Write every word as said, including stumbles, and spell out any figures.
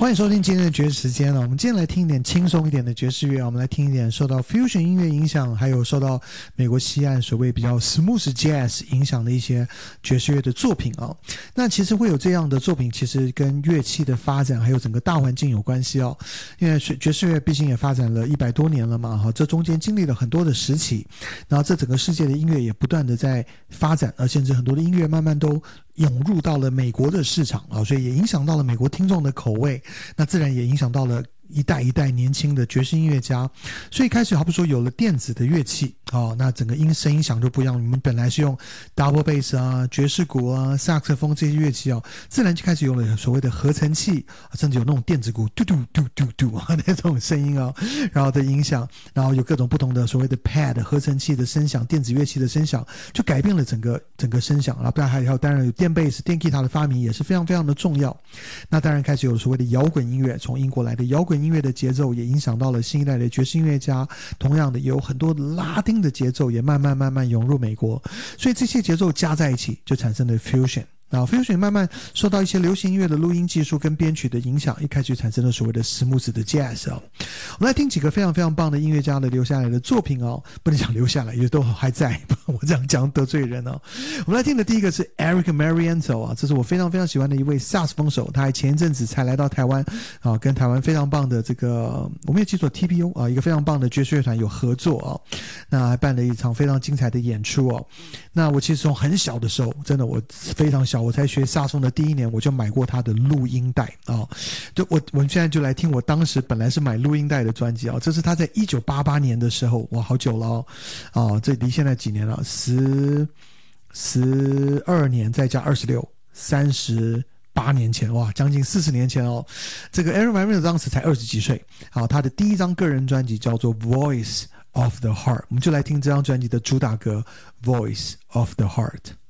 欢迎收听今天的爵士时间了。我们今天来听一点轻松一点的爵士乐，我们来听一点受到 fusion 音乐影响，还有受到美国西岸所谓比较 smooth jazz 影响的一些爵士乐的作品啊。那其实会有这样的作品，其实跟乐器的发展还有整个大环境有关系哦。因为爵士乐毕竟也发展了一百多年了嘛，哈，这中间经历了很多的时期，然后这整个世界的音乐也不断的在发展，而甚至很多的音乐慢慢都涌入到了美国的市场啊，所以也影响到了美国听众的口味，那自然也影响到了一代一代年轻的爵士音乐家，所以开始好比说有了电子的乐器哦，那整个音声音响就不一样。你们本来是用 double bass 啊、爵士鼓啊、萨克斯风这些乐器哦，自然就开始有了所谓的合成器，甚至有那种电子鼓嘟嘟嘟嘟嘟啊那种声音啊，然后的影响，然后有各种不同的所谓的 pad 合成器的声响、电子乐器的声响，就改变了整个整个声响。然后当然还有当然有电贝斯、电吉他的发明也是非常非常的重要。那当然开始有所谓的摇滚音乐，从英国来的摇滚音乐的节奏也影响到了新一代的爵士音乐家，同样的也有很多拉丁的节奏也慢慢慢慢涌入美国，所以这些节奏加在一起就产生了 fusion。然后 fusion 慢慢受到一些流行音乐的录音技术跟编曲的影响，一开始产生了所谓的 smooth 的 jazz 哦。我们来听几个非常非常棒的音乐家的留下来的作品哦，不能讲留下来，也都还在，我这样讲得罪人哦。我们来听的第一个是 Eric Marienthal 啊，这是我非常非常喜欢的一位萨克斯风手，他还前一阵子才来到台湾啊，跟台湾非常棒的这个我没有记错 T P O 啊，一个非常棒的爵士乐团有合作哦，那还办了一场非常精彩的演出哦。那我其实从很小的时候，真的我非常小，我才学萨克斯风的第一年，我就买过他的录音带啊、哦。就我我们现在就来听我当时本来是买录音带的专辑啊、哦，这是他在一九八八年的时候，哇，好久了哦，哦，这离现在几年了？十十二年再加二十六，三十八年前，哇，将近四十年前哦。这个 Eric Marienthal 当时才二十几岁，好，他的第一张个人专辑叫做 Voice of the Heart， 我们就来听这张专辑的主打歌 Voice of the Heart。